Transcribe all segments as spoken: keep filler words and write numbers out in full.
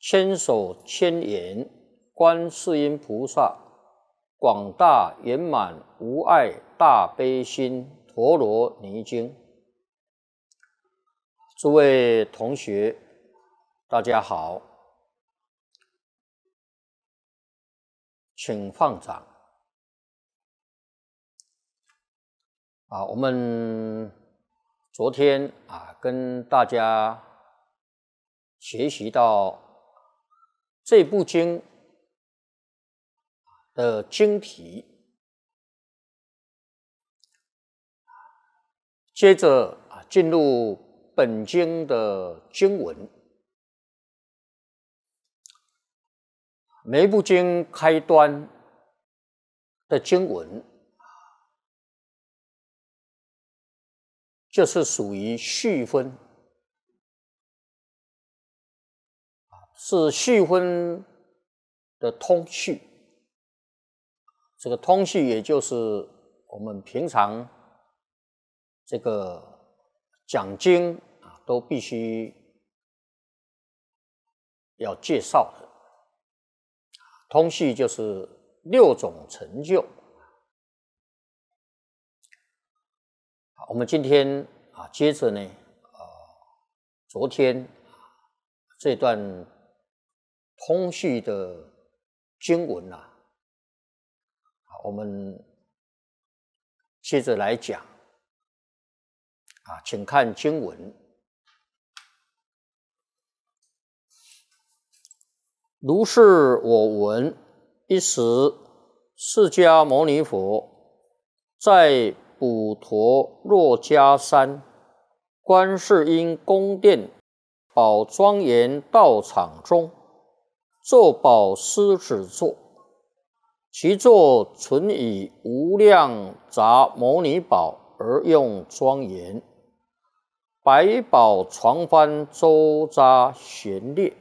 千手千眼观世音菩萨，广大圆满无碍大悲心陀罗尼经。诸位同学，大家好，请放掌。啊，我们昨天啊，跟大家学习到这部经的经题，接着啊，进入本经的经文。每一部经开端的经文，就是属于序分，是序分的通序。这个通序也就是我们平常这个讲经啊，都必须要介绍的。通序就是六种成就。我们今天啊，接着呢，呃，昨天这段通序的经文啊，我们接着来讲啊，请看经文。如是我闻，一时释迦牟尼佛在普陀洛迦山观世音宫殿宝庄严道场中，坐宝狮子座，其座纯以无量杂牟尼宝而用庄严，百宝床幡周匝悬列。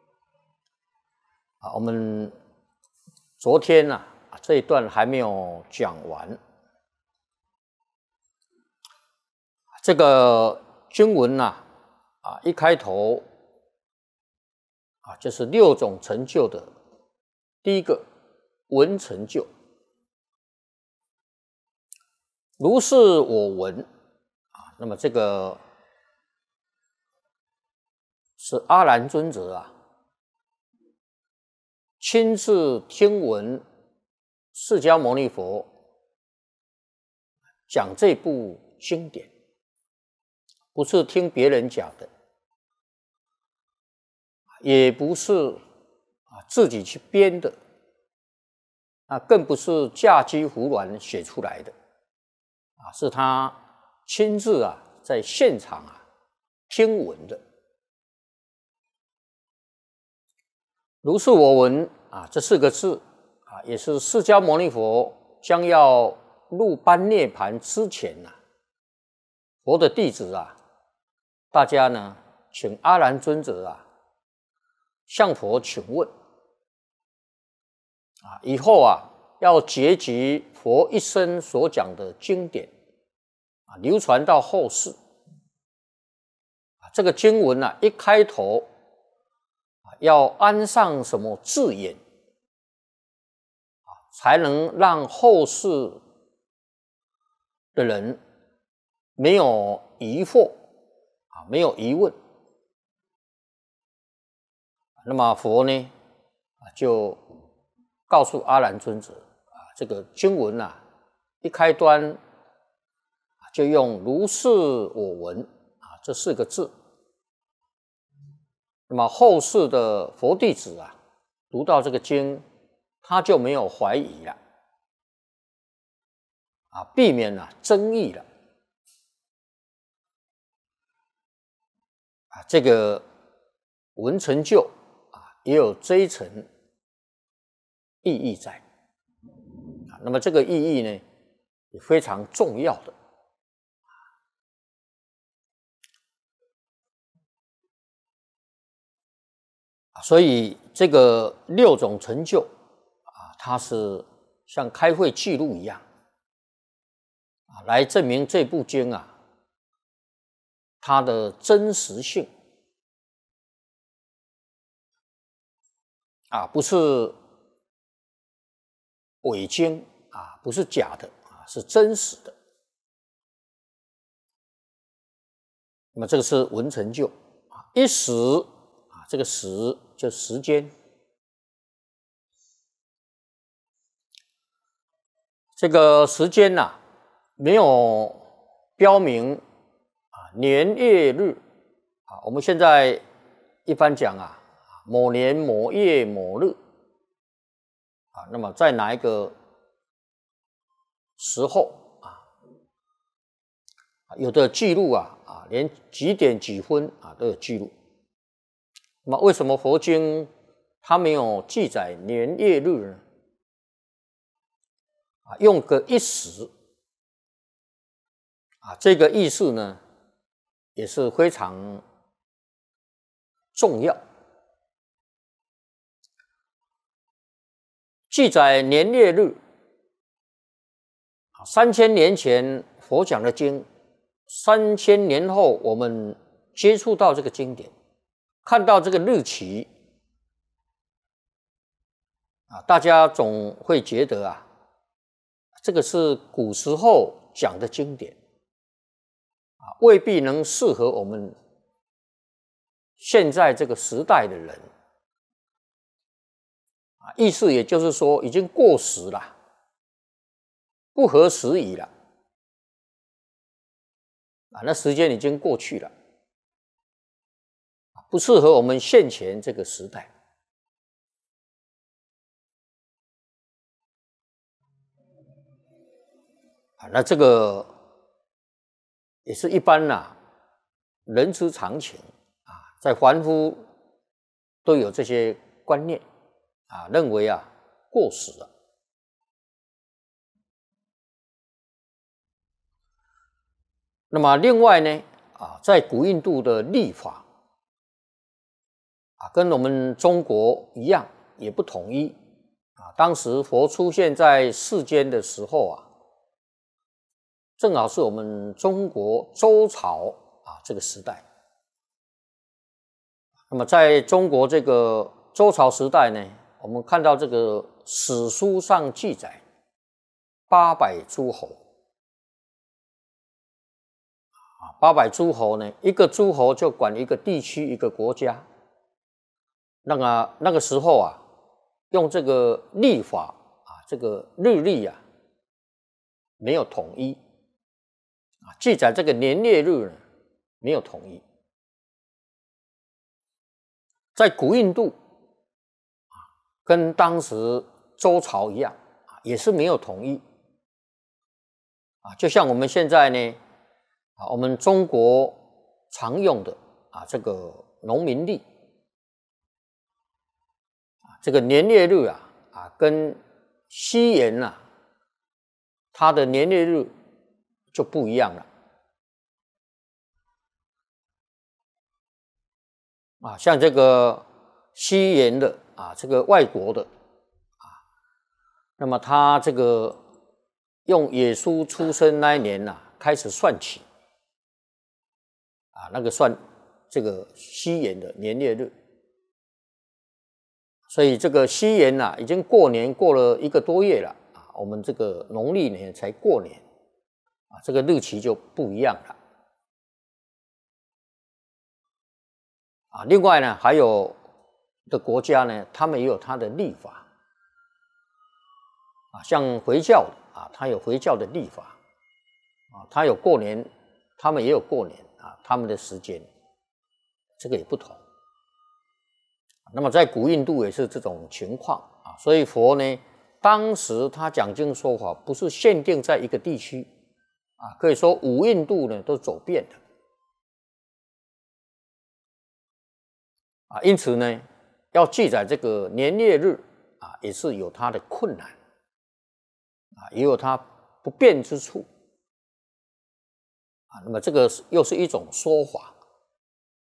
啊，我们昨天啊这一段还没有讲完。这个经文啊，啊一开头啊就是六种成就的第一个闻成就。如是我闻啊，那么这个是阿难尊者啊，亲自听闻释迦牟尼佛讲这部经典，不是听别人讲的，也不是啊自己去编的，啊，更不是驾机胡乱写出来的，啊，是他亲自啊在现场啊听闻的。如是我闻啊，这四个字啊，也是释迦牟尼佛将要入般涅盘之前呐、啊，佛的弟子啊，大家呢，请阿难尊者啊，向佛请问啊，以后啊，要结集佛一生所讲的经典啊，流传到后世。啊，这个经文啊，一开头要安上什么字眼啊，才能让后世的人没有疑惑啊，没有疑问。那么佛呢啊，就告诉阿难尊者啊，这个经文啊，一开端就用如是我闻啊这四个字。那么后世的佛弟子啊，读到这个经，他就没有怀疑了，啊，避免了争议了，啊，这个闻成就啊，也有这一层意义在，啊，那么这个意义呢，也非常重要的。所以这个六种成就啊，它是像开会记录一样啊，来证明这部经啊，它的真实性啊，不是伪经啊，不是假的啊，是真实的。那么这个是文成就啊，一时啊，这个时就时间。这个时间呐、啊，没有标明啊年月日啊，我们现在一般讲啊，某年某月某日啊，那么在哪一个时候啊，有的记录啊啊，连几点几分啊都有记录。那么为什么佛经它没有记载年月日呢？啊，用个一时啊，这个意思呢也是非常重要。记载年月日啊，三千年前佛讲的经，三千年后我们接触到这个经典，看到这个日期啊，大家总会觉得啊，这个是古时候讲的经典啊，未必能适合我们现在这个时代的人啊，意思也就是说已经过时了，不合时宜了啊，那时间已经过去了，不适合我们现前这个时代。啊，那这个也是一般呐、啊，人之常情啊，在凡夫都有这些观念啊，认为啊过时了。那么另外呢啊，在古印度的历法啊，跟我们中国一样，也不统一啊。当时佛出现在世间的时候啊，正好是我们中国周朝啊这个时代。那么在中国这个周朝时代呢，我们看到这个史书上记载八百诸侯啊，八百诸侯呢，一个诸侯就管一个地区一个国家。那个那个时候啊，用这个历法啊，这个日历啊，没有统一啊，记载这个年月日呢，没有统一。在古印度啊，跟当时周朝一样啊，也是没有统一啊。就像我们现在呢啊，我们中国常用的啊这个农民历啊，这个年月日啊啊，跟西元呐、啊，它的年月日就不一样了啊。像这个西元的啊，这个外国的啊，那么他这个用耶稣出生那一年呐、啊、开始算起啊，那个算这个西元的年月日，所以这个西元呐、啊、已经过年过了一个多月了啊，我们这个农历年才过年啊，这个日期就不一样了啊。另外呢，还有的国家呢，他们也有他的历法啊，像回教的啊，他有回教的历法啊，他有过年，他们也有过年啊，他们的时间这个也不同。那么在古印度也是这种情况啊，所以佛呢，当时他讲经说法不是限定在一个地区啊，可以说五印度呢都走遍了啊，因此呢，要记载这个年月日啊，也是有它的困难啊，也有它不便之处啊。那么这个又是一种说法